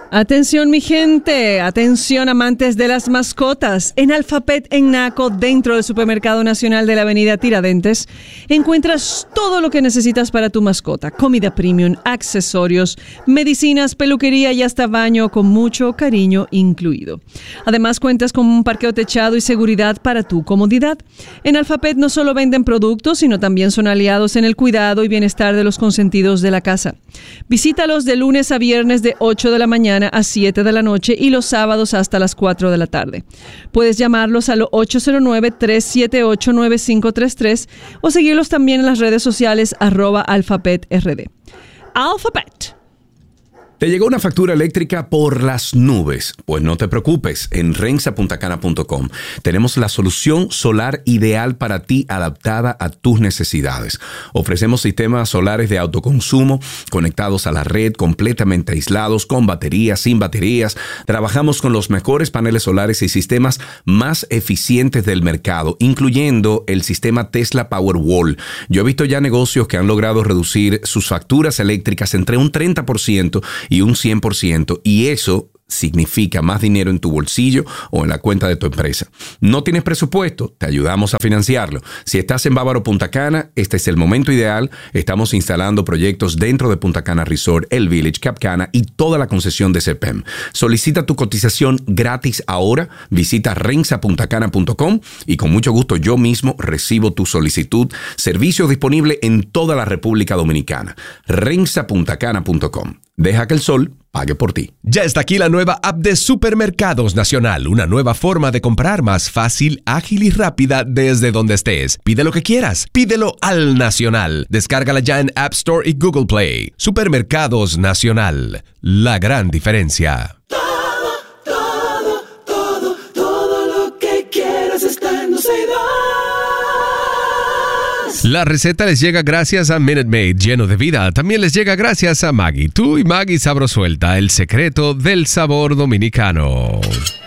Atención mi gente, atención amantes de las mascotas. En Alfapet en Naco, dentro del Supermercado Nacional de la Avenida Tiradentes, encuentras todo lo que necesitas para tu mascota. Comida premium, accesorios, medicinas, peluquería y hasta baño con mucho cariño incluido. Además cuentas con un parqueo techado y seguridad para tu comodidad. En Alfapet no solo venden productos, sino también son aliados en el cuidado y bienestar de los consentidos de la casa. Visítalos de lunes a viernes de 8 de la mañana a 7 de la noche y los sábados hasta las 4 de la tarde. Puedes llamarlos al 809-378-9533 o seguirlos también en las redes sociales @alfapetrd. Alfapet. ¿Te llegó una factura eléctrica por las nubes? Pues no te preocupes, en rensapuntacana.com tenemos la solución solar ideal para ti, adaptada a tus necesidades. Ofrecemos sistemas solares de autoconsumo conectados a la red, completamente aislados, con baterías, sin baterías. Trabajamos con los mejores paneles solares y sistemas más eficientes del mercado, incluyendo el sistema Tesla Powerwall. Yo he visto ya negocios que han logrado reducir sus facturas eléctricas entre un 30% y un 100%, y eso significa más dinero en tu bolsillo o en la cuenta de tu empresa. ¿No tienes presupuesto? Te ayudamos a financiarlo. Si estás en Bávaro Punta Cana, este es el momento ideal. Estamos instalando proyectos dentro de Punta Cana Resort, El Village, Cap Cana y toda la concesión de CEPEM. Solicita tu cotización gratis ahora. Visita rensapuntacana.com y con mucho gusto yo mismo recibo tu solicitud. Servicio disponible en toda la República Dominicana. rensapuntacana.com. Deja que el sol pague por ti. Ya está aquí la nueva app de Supermercados Nacional, una nueva forma de comprar más fácil, ágil y rápida desde donde estés. Pide lo que quieras, pídelo al Nacional. Descárgala ya en App Store y Google Play. Supermercados Nacional, la gran diferencia. Todo lo que quieras está en Dulceida. La receta les llega gracias a Minute Maid, lleno de vida. También les llega gracias a Maggi. Tú y Maggi Sabrosuelta, el secreto del sabor dominicano.